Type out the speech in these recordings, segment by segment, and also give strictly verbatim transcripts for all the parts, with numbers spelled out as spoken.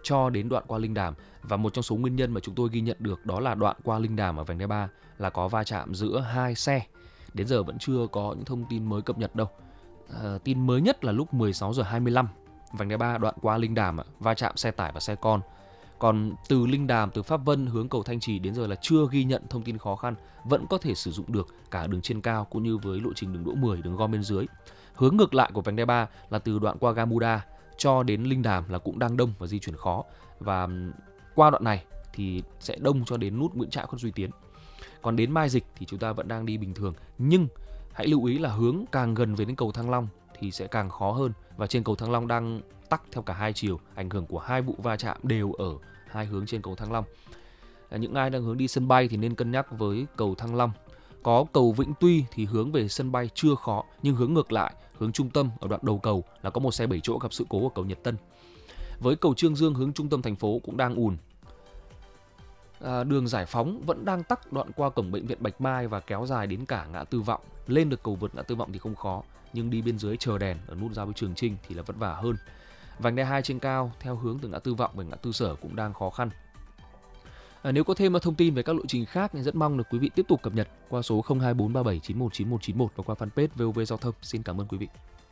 cho đến đoạn qua Linh Đàm. Và một trong số nguyên nhân mà chúng tôi ghi nhận được đó là đoạn qua Linh Đàm ở vành đai ba là có va chạm giữa hai xe. Đến giờ vẫn chưa có những thông tin mới cập nhật đâu. À, tin mới nhất là lúc mười sáu giờ hai mươi lăm, vành đai ba đoạn qua Linh Đàm va chạm xe tải và xe con. Còn từ Linh Đàm, từ Pháp Vân hướng cầu Thanh Trì đến giờ là chưa ghi nhận thông tin khó khăn, vẫn có thể sử dụng được cả đường trên cao cũng như với lộ trình đường đỗ mười, đường gom bên dưới. Hướng ngược lại của vành đai ba là từ đoạn qua ga Muda cho đến Linh Đàm là cũng đang đông và di chuyển khó. Và qua đoạn này thì sẽ đông cho đến nút Nguyễn Trãi, Khuất Duy Tiến. Còn đến Mai Dịch thì chúng ta vẫn đang đi bình thường. Nhưng hãy lưu ý là hướng càng gần về đến cầu Thăng Long thì sẽ càng khó hơn. Và trên cầu Thăng Long đang tắc theo cả hai chiều, ảnh hưởng của hai vụ va chạm đều ở hai hướng trên cầu Thăng Long. Những ai đang hướng đi sân bay thì nên cân nhắc với cầu Thăng Long. Có cầu Vĩnh Tuy thì hướng về sân bay chưa khó, nhưng hướng ngược lại, hướng trung tâm ở đoạn đầu cầu là có một xe bảy chỗ gặp sự cố ở cầu Nhật Tân. Với cầu Trương Dương hướng trung tâm thành phố cũng đang ùn. À, đường Giải Phóng vẫn đang tắc đoạn qua cổng bệnh viện Bạch Mai và kéo dài đến cả ngã tư Vọng. Lên được cầu vượt ngã tư Vọng thì không khó, nhưng đi bên dưới chờ đèn ở nút giao với Trường Chinh thì là vất vả hơn. Vành đai hai trên cao theo hướng từ ngã tư Vọng về ngã tư Sở cũng đang khó khăn. À, nếu có thêm thông tin về các lộ trình khác thì rất mong được quý vị tiếp tục cập nhật qua số không hai bốn ba bảy chín một chín một chín một và qua fanpage vê o vê Giao thông. Xin cảm ơn quý vị.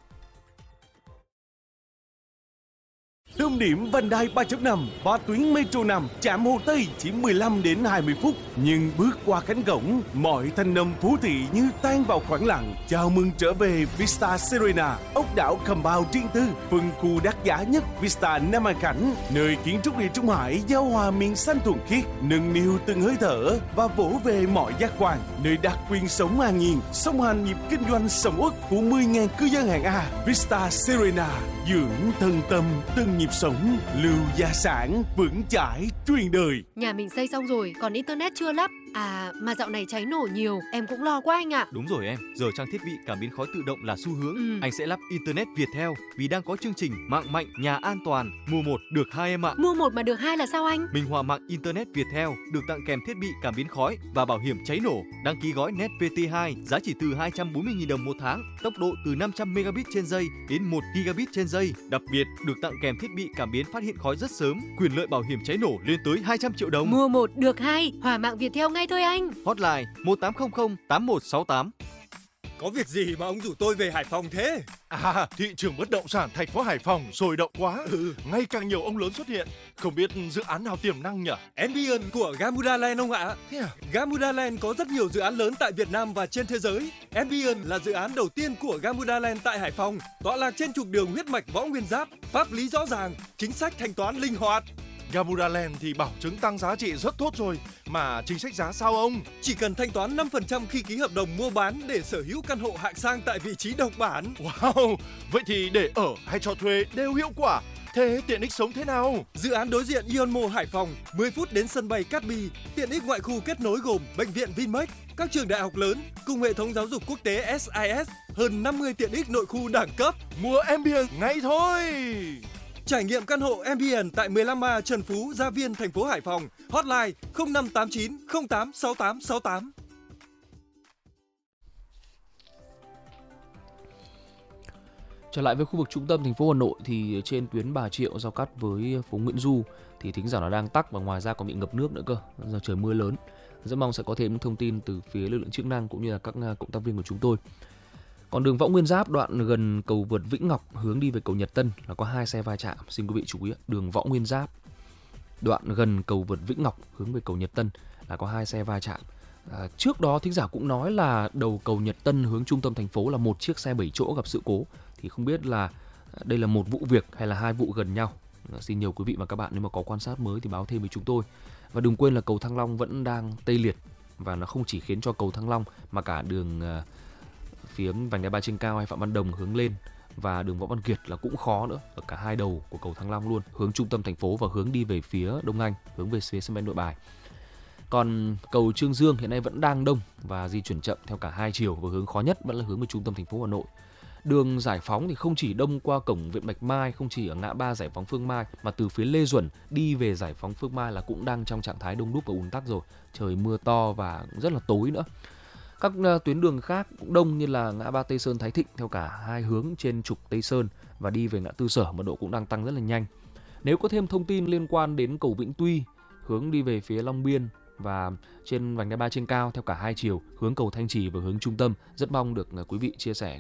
Tâm điểm vành đai ba chấm năm và tuyến Metro năm trạm Hồ Tây chỉ mười lăm đến hai mươi phút, nhưng bước qua cánh cổng, mọi thanh âm phố thị như tan vào khoảng lặng. Chào mừng trở về Vista Serena, ốc đảo Compound riêng tư, phân khu đắt giá nhất Vista Nam An Khánh, nơi kiến trúc địa Trung Hải giao hòa miền xanh thuần khiết, nâng niu từng hơi thở và vỗ về mọi giác quan, nơi đặc quyền sống an nhiên, song hành nhịp kinh doanh sầm uất của mười nghìn cư dân hạng A. Vista Serena, dưỡng thân tâm từng nhịp sống, lưu gia sản vững chãi truyền đời. Nhà mình xây xong rồi, còn internet chưa lắp. À, mà dạo này cháy nổ nhiều, em cũng lo quá anh ạ. Đúng rồi em, giờ trang thiết bị cảm biến khói tự động là xu hướng. Ừ. Anh sẽ lắp internet Viettel vì đang có chương trình mạng mạnh, nhà an toàn, mua một được hai em ạ. Mua một mà được hai là sao anh? Minh Họa mạng internet Viettel được tặng kèm thiết bị cảm biến khói và bảo hiểm cháy nổ. Đăng ký gói Net vê tê hai giá chỉ từ hai trăm bốn mươi nghìn đồng một tháng, tốc độ từ năm trăm megabit trên giây đến một gigabit trên giây. Đặc biệt được tặng kèm thiết bị cảm biến phát hiện khói rất sớm, quyền lợi bảo hiểm cháy nổ lên tới hai trăm triệu đồng. Mua một được hai, Hỏa mạng Viettel ngay thôi anh. Hotline một tám không không tám một sáu tám. Có việc gì mà ông rủ tôi về Hải Phòng thế? À, thị trường bất động sản thành phố Hải Phòng sôi động quá. Ừ. Ngày càng nhiều ông lớn xuất hiện. Không biết dự án nào tiềm năng nhỉ? Ambience của Gamuda Land ông ạ. Thế à? Gamuda Land có rất nhiều dự án lớn tại Việt Nam và trên thế giới. Ambience là dự án đầu tiên của Gamuda Land tại Hải Phòng, tọa lạc trên trục đường huyết mạch Võ Nguyên Giáp, pháp lý rõ ràng, chính sách thanh toán linh hoạt. Gamuda Land thì bảo chứng tăng giá trị rất tốt rồi, mà chính sách giá sao ông? Chỉ cần thanh toán năm phần trăm khi ký hợp đồng mua bán để sở hữu căn hộ hạng sang tại vị trí độc bản. Wow, vậy thì để ở hay cho thuê đều hiệu quả. Thế tiện ích sống thế nào? Dự án đối diện Ion Mall Hải Phòng, mười phút đến sân bay Cát Bi. Tiện ích ngoại khu kết nối gồm bệnh viện Vinmec, các trường đại học lớn cùng hệ thống giáo dục quốc tế ét i ét, hơn năm mươi tiện ích nội khu đẳng cấp. Mua Ambience ngay thôi. Trải nghiệm căn hộ Ambience tại mười lăm A Trần Phú, Gia Viên, thành phố Hải Phòng. Hotline không năm tám chín không tám sáu tám sáu tám. Trở lại với khu vực trung tâm thành phố Hà Nội thì trên tuyến Bà Triệu giao cắt với phố Nguyễn Du thì thính giả nó đang tắc và ngoài ra còn bị ngập nước nữa cơ. Giờ trời mưa lớn. Rất mong sẽ có thêm những thông tin từ phía lực lượng chức năng cũng như là các cộng tác viên của chúng tôi. Còn đường Võ Nguyên Giáp đoạn gần cầu vượt Vĩnh Ngọc hướng đi về cầu Nhật Tân là có hai xe va chạm. Xin quý vị chú ý, đường Võ Nguyên Giáp đoạn gần cầu vượt Vĩnh Ngọc hướng về cầu Nhật Tân là có hai xe va chạm. À, trước đó thính giả cũng nói là đầu cầu Nhật Tân hướng trung tâm thành phố là một chiếc xe bảy chỗ gặp sự cố. Thì không biết là đây là một vụ việc hay là hai vụ gần nhau. À, xin nhờ quý vị và các bạn nếu mà có quan sát mới thì báo thêm với chúng tôi. Và đừng quên là cầu Thăng Long vẫn đang tê liệt. Và nó không chỉ khiến cho cầu Thăng Long mà cả đường uh, phía vành đai ba trên cao hay Phạm Văn Đồng hướng lên và đường Võ Văn Kiệt là cũng khó nữa, ở cả hai đầu của cầu Thăng Long luôn, hướng trung tâm thành phố và hướng đi về phía Đông Anh, hướng về phía sân bay Nội Bài. Còn cầu Trương Dương hiện nay vẫn đang đông và di chuyển chậm theo cả hai chiều và hướng khó nhất vẫn là hướng về trung tâm thành phố Hà Nội. Đường Giải Phóng thì không chỉ đông qua cổng Viện Bạch Mai, không chỉ ở ngã ba Giải Phóng Phương Mai mà từ phía Lê Duẩn đi về Giải Phóng Phương Mai là cũng đang trong trạng thái đông đúc và ùn tắc rồi. Trời mưa to và rất là tối nữa. Các tuyến đường khác cũng đông như là ngã ba Tây Sơn Thái Thịnh theo cả hai hướng trên trục Tây Sơn và đi về ngã tư Sở, mật độ cũng đang tăng rất là nhanh. Nếu có thêm thông tin liên quan đến cầu Vĩnh Tuy hướng đi về phía Long Biên và trên vành đai ba trên cao theo cả hai chiều hướng cầu Thanh Trì và hướng trung tâm, rất mong được quý vị chia sẻ